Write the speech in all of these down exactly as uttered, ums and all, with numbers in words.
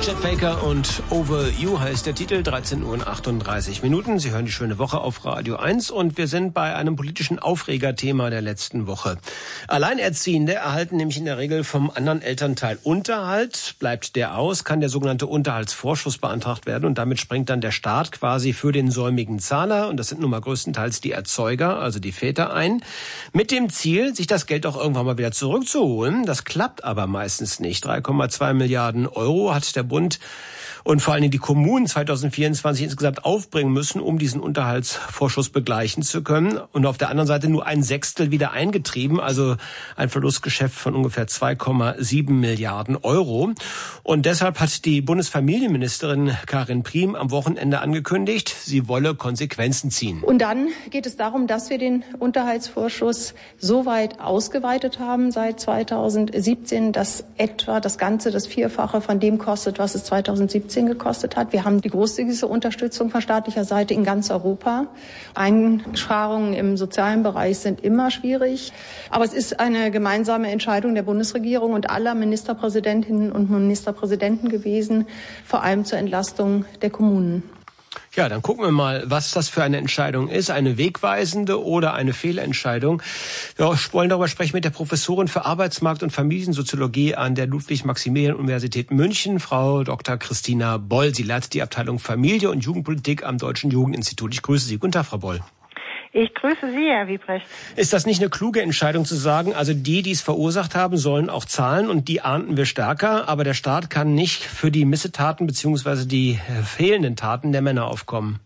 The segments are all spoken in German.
Chet Baker und Over You heißt der Titel, dreizehn Uhr achtunddreißig Minuten. Sie hören die schöne Woche auf Radio eins und wir sind bei einem politischen Aufregerthema der letzten Woche. Alleinerziehende erhalten nämlich in der Regel vom anderen Elternteil Unterhalt. Bleibt der aus, kann der sogenannte Unterhaltsvorschuss beantragt werden und damit springt dann der Staat quasi für den säumigen Zahler, und das sind nun mal größtenteils die Erzeuger, also die Väter, ein, mit dem Ziel, sich das Geld auch irgendwann mal wieder zurückzuholen. Das klappt aber meistens nicht. drei Komma zwei Milliarden Euro hat der Bund und vor allen Dingen die Kommunen zweitausendvierundzwanzig insgesamt aufbringen müssen, um diesen Unterhaltsvorschuss begleichen zu können. Und auf der anderen Seite nur ein Sechstel wieder eingetrieben, also ein Verlustgeschäft von ungefähr zwei Komma sieben Milliarden Euro. Und deshalb hat die Bundesfamilienministerin Karin Priem am Wochenende angekündigt, sie wolle Konsequenzen ziehen. Und dann geht es darum, dass wir den Unterhaltsvorschuss so weit ausgeweitet haben seit zweitausendsiebzehn, dass etwa das Ganze das Vierfache von dem kostet, was es zweitausendsiebzehn gekostet hat. Wir haben die großzügigste Unterstützung von staatlicher Seite in ganz Europa. Einsparungen im sozialen Bereich sind immer schwierig. Aber es ist eine gemeinsame Entscheidung der Bundesregierung und aller Ministerpräsidentinnen und Ministerpräsidenten gewesen, vor allem zur Entlastung der Kommunen. Ja, dann gucken wir mal, was das für eine Entscheidung ist. Eine wegweisende oder eine Fehlentscheidung. Wir wollen darüber sprechen mit der Professorin für Arbeitsmarkt- und Familiensoziologie an der Ludwig-Maximilian-Universität München, Frau Doktor Christina Boll. Sie leitet die Abteilung Familie und Jugendpolitik am Deutschen Jugendinstitut. Ich grüße Sie. Guten Tag, Frau Boll. Ich grüße Sie, Herr Wiebrecht. Ist das nicht eine kluge Entscheidung zu sagen, also die, die es verursacht haben, sollen auch zahlen und die ahnden wir stärker, aber der Staat kann nicht für die Missetaten bzw. die fehlenden Taten der Männer aufkommen?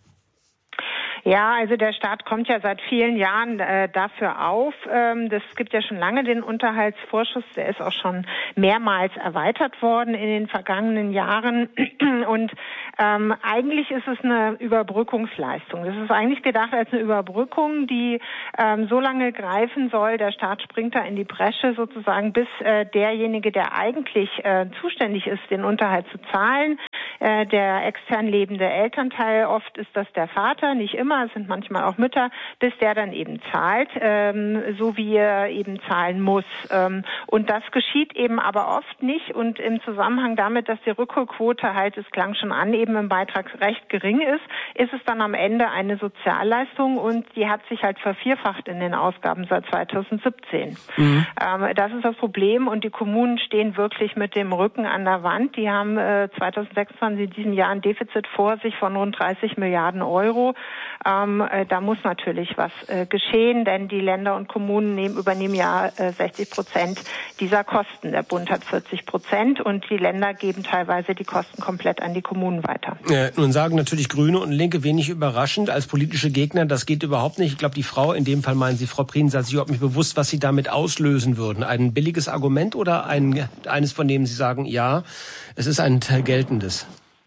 Ja, also der Staat kommt ja seit vielen Jahren äh, dafür auf. Ähm, das gibt ja schon lange den Unterhaltsvorschuss. Der ist auch schon mehrmals erweitert worden in den vergangenen Jahren. Und ähm, eigentlich ist es eine Überbrückungsleistung. Das ist eigentlich gedacht als eine Überbrückung, die ähm, so lange greifen soll. Der Staat springt da in die Bresche sozusagen, bis äh, derjenige, der eigentlich äh, zuständig ist, den Unterhalt zu zahlen, äh, der extern lebende Elternteil, oft ist das der Vater, nicht immer, es sind manchmal auch Mütter, bis der dann eben zahlt, ähm, so wie er eben zahlen muss. Ähm, und das geschieht eben aber oft nicht und im Zusammenhang damit, dass die Rückholquote halt, es klang schon an, eben im Beitrag recht gering ist, ist es dann am Ende eine Sozialleistung und die hat sich halt vervierfacht in den Ausgaben seit zweitausendsiebzehn. Mhm. Ähm, das ist das Problem und die Kommunen stehen wirklich mit dem Rücken an der Wand. Die haben äh, zweitausendsechsundzwanzig in diesem Jahr ein Defizit vor sich von rund dreißig Milliarden Euro. Ähm, äh, da muss natürlich was äh, geschehen, denn die Länder und Kommunen nehmen, übernehmen ja äh, sechzig Prozent dieser Kosten. Der Bund hat vierzig Prozent und die Länder geben teilweise die Kosten komplett an die Kommunen weiter. Äh, nun sagen natürlich Grüne und Linke wenig überraschend als politische Gegner, das geht überhaupt nicht. Ich glaube, die Frau, in dem Fall meinen Sie, Frau Prien, sagt sich überhaupt nicht bewusst, was Sie damit auslösen würden. Ein billiges Argument oder ein, eines, von dem Sie sagen, ja, es ist ein geltendes?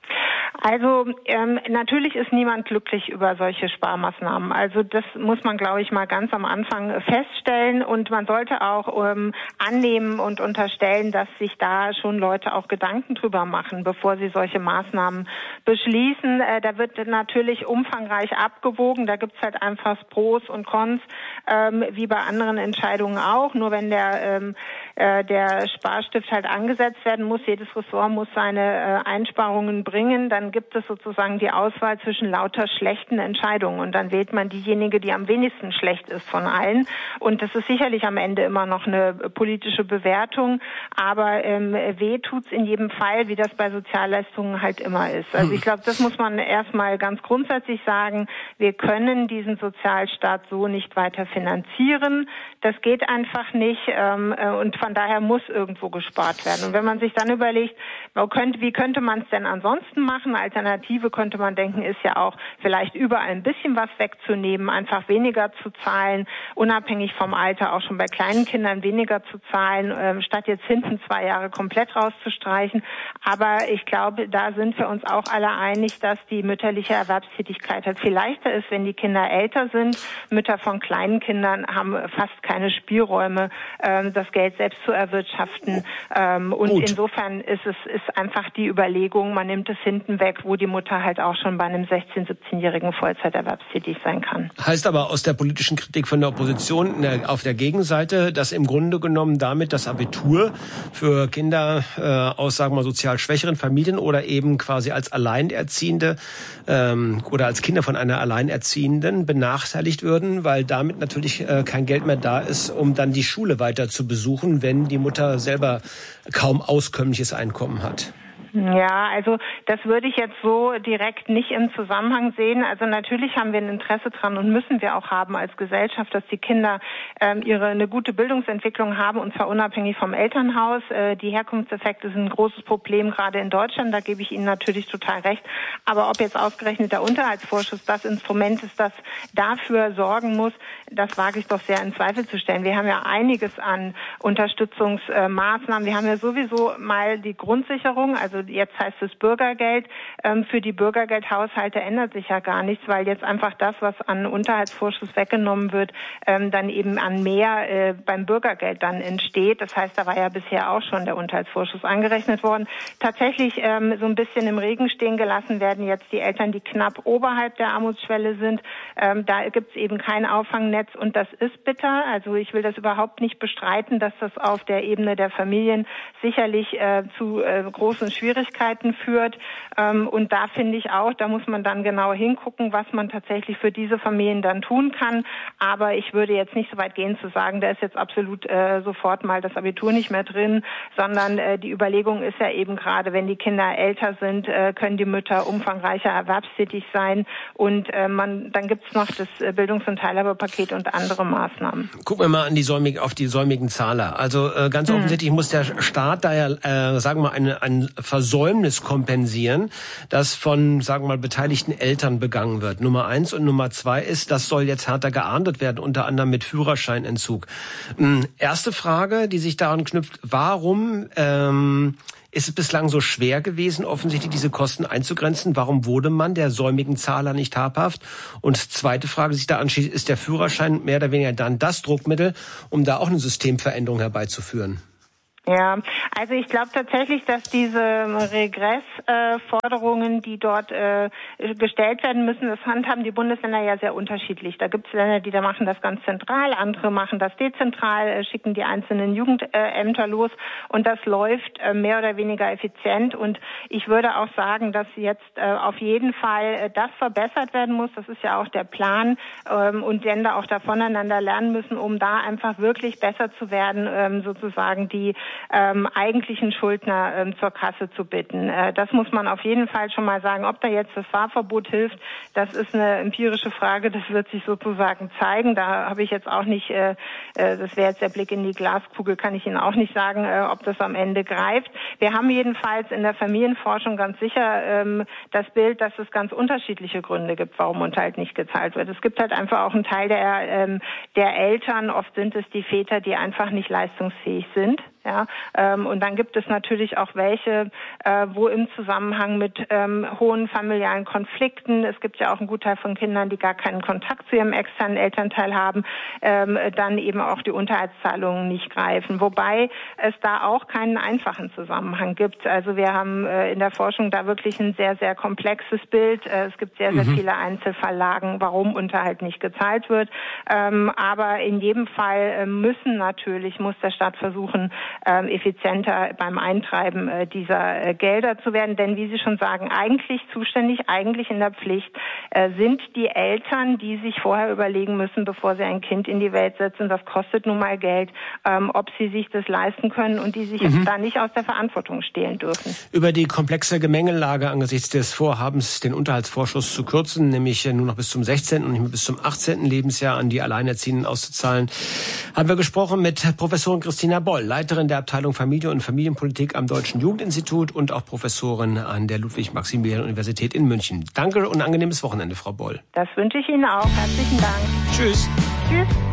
Also ähm, natürlich ist niemand glücklich über solche Sparmaßnahmen. Also das muss man, glaube ich, mal ganz am Anfang feststellen. Und man sollte auch ähm, annehmen und unterstellen, dass sich da schon Leute auch Gedanken drüber machen, bevor sie solche Maßnahmen beschließen. Äh, da wird natürlich umfangreich abgewogen. Da gibt's halt einfach Pros und Cons, ähm, wie bei anderen Entscheidungen auch. Nur wenn der ähm, äh, der Sparstift halt angesetzt werden muss, jedes Ressort muss seine äh, Einsparungen bringen, dann gibt es sozusagen die Auswahl zwischen lauter schlechten Entscheidungen und dann wählt man diejenige, die am wenigsten schlecht ist von allen. Und das ist sicherlich am Ende immer noch eine politische Bewertung, aber ähm, weh tut's in jedem Fall, wie das bei Sozialleistungen halt immer ist. Also ich glaube, das muss man erstmal ganz grundsätzlich sagen. Wir können diesen Sozialstaat so nicht weiter finanzieren. Das geht einfach nicht ähm, und von daher muss irgendwo gespart werden. Und wenn man sich dann überlegt, wie könnte man es denn ansonsten machen? Alternative könnte man denken, ist ja auch vielleicht überall ein bisschen was wegzunehmen, einfach weniger zu zahlen, unabhängig vom Alter auch schon bei kleinen Kindern weniger zu zahlen, äh, statt jetzt hinten zwei Jahre komplett rauszustreichen. Aber ich glaube, da sind wir uns auch alle einig, dass die mütterliche Erwerbstätigkeit halt viel leichter ist, wenn die Kinder älter sind. Mütter von kleinen Kindern haben fast keine Spielräume, äh, das Geld selbst zu erwirtschaften. Ähm, und Gut. insofern ist es, ist ist einfach die Überlegung, man nimmt es hinten weg, wo die Mutter halt auch schon bei einem sechzehn-, siebzehnjährigen Vollzeiterwerbstätig sein kann. Heißt aber aus der politischen Kritik von der Opposition auf der Gegenseite, dass im Grunde genommen damit das Abitur für Kinder äh, aus, sagen wir mal, sozial schwächeren Familien oder eben quasi als Alleinerziehende ähm, oder als Kinder von einer Alleinerziehenden benachteiligt würden, weil damit natürlich äh, kein Geld mehr da ist, um dann die Schule weiter zu besuchen, wenn die Mutter selber kaum auskömmliches Einkommen hat. Ja, also das würde ich jetzt so direkt nicht im Zusammenhang sehen. Also natürlich haben wir ein Interesse dran und müssen wir auch haben als Gesellschaft, dass die Kinder ähm, ihre eine gute Bildungsentwicklung haben, und zwar unabhängig vom Elternhaus. Äh, die Herkunftseffekte sind ein großes Problem, gerade in Deutschland. Da gebe ich Ihnen natürlich total recht. Aber ob jetzt ausgerechnet der Unterhaltsvorschuss das Instrument ist, das dafür sorgen muss, das wage ich doch sehr in Zweifel zu stellen. Wir haben ja einiges an Unterstützungsmaßnahmen. Wir haben ja sowieso mal die Grundsicherung, also jetzt heißt es Bürgergeld. Für die Bürgergeldhaushalte ändert sich ja gar nichts, weil jetzt einfach das, was an Unterhaltsvorschuss weggenommen wird, dann eben an mehr beim Bürgergeld dann entsteht. Das heißt, da war ja bisher auch schon der Unterhaltsvorschuss angerechnet worden. Tatsächlich so ein bisschen im Regen stehen gelassen werden jetzt die Eltern, die knapp oberhalb der Armutsschwelle sind. Da gibt es eben kein Auffangnetz, und das ist bitter. Also ich will das überhaupt nicht bestreiten, dass das auf der Ebene der Familien sicherlich zu großen Schwierigkeiten Schwierigkeiten führt. Und da finde ich auch, da muss man dann genau hingucken, was man tatsächlich für diese Familien dann tun kann. Aber ich würde jetzt nicht so weit gehen zu sagen, da ist jetzt absolut äh, sofort mal das Abitur nicht mehr drin, sondern äh, die Überlegung ist ja eben gerade, wenn die Kinder älter sind, äh, können die Mütter umfangreicher erwerbstätig sein. Und äh, man, dann gibt es noch das Bildungs- und Teilhabepaket und andere Maßnahmen. Gucken wir mal an die säumig, auf die säumigen Zahler. Also äh, ganz hm. offensichtlich muss der Staat da ja, äh, sagen wir mal, eine, ein Versäumnis kompensieren, das von, sagen wir mal, beteiligten Eltern begangen wird. Nummer eins und Nummer zwei ist, das soll jetzt härter geahndet werden, unter anderem mit Führerscheinentzug. Erste Frage, die sich daran knüpft, warum ähm, ist es bislang so schwer gewesen, offensichtlich diese Kosten einzugrenzen? Warum wurde man der säumigen Zahler nicht habhaft? Und zweite Frage, die sich da anschließt, ist der Führerschein mehr oder weniger dann das Druckmittel, um da auch eine Systemveränderung herbeizuführen? Ja, also ich glaube tatsächlich, dass diese Regressforderungen, äh, die dort äh, gestellt werden müssen, das handhaben die Bundesländer ja sehr unterschiedlich. Da gibt es Länder, die da machen das ganz zentral, andere machen das dezentral, äh, schicken die einzelnen Jugendämter los, und das läuft äh, mehr oder weniger effizient. Und ich würde auch sagen, dass jetzt äh, auf jeden Fall äh, das verbessert werden muss. Das ist ja auch der Plan, ähm, und Länder auch da voneinander lernen müssen, um da einfach wirklich besser zu werden, ähm, sozusagen die Ähm, eigentlichen Schuldner ähm, zur Kasse zu bitten. Äh, das muss man auf jeden Fall schon mal sagen. Ob da jetzt das Fahrverbot hilft, das ist eine empirische Frage. Das wird sich sozusagen zeigen. Da habe ich jetzt auch nicht, äh, äh, das wäre jetzt der Blick in die Glaskugel, kann ich Ihnen auch nicht sagen, äh, ob das am Ende greift. Wir haben jedenfalls in der Familienforschung ganz sicher ähm, das Bild, dass es ganz unterschiedliche Gründe gibt, warum Unterhalt nicht gezahlt wird. Es gibt halt einfach auch einen Teil der, ähm, der Eltern, oft sind es die Väter, die einfach nicht leistungsfähig sind. Ja, ähm, und dann gibt es natürlich auch welche, äh, wo im Zusammenhang mit ähm, hohen familialen Konflikten, es gibt ja auch einen Gutteil von Kindern, die gar keinen Kontakt zu ihrem externen Elternteil haben, ähm, dann eben auch die Unterhaltszahlungen nicht greifen. Wobei es da auch keinen einfachen Zusammenhang gibt. Also wir haben äh, in der Forschung da wirklich ein sehr, sehr komplexes Bild. Äh, es gibt sehr, sehr mhm. viele Einzelfalllagen, warum Unterhalt nicht gezahlt wird. Ähm, aber in jedem Fall äh, müssen natürlich, muss der Staat versuchen, Ähm, effizienter beim Eintreiben äh, dieser äh, Gelder zu werden. Denn wie Sie schon sagen, eigentlich zuständig, eigentlich in der Pflicht äh, sind die Eltern, die sich vorher überlegen müssen, bevor sie ein Kind in die Welt setzen, das kostet nun mal Geld, ähm, ob sie sich das leisten können, und die sich mhm. jetzt da nicht aus der Verantwortung stehlen dürfen. Über die komplexe Gemengelage angesichts des Vorhabens, den Unterhaltsvorschuss zu kürzen, nämlich nur noch bis zum sechzehnten und nicht mehr bis zum achtzehnten Lebensjahr an die Alleinerziehenden auszuzahlen, haben wir gesprochen mit Professorin Christina Boll, Leiterin der Abteilung Familie und Familienpolitik am Deutschen Jugendinstitut und auch Professorin an der Ludwig-Maximilian-Universität in München. Danke und ein angenehmes Wochenende, Frau Boll. Das wünsche ich Ihnen auch. Herzlichen Dank. Tschüss. Tschüss.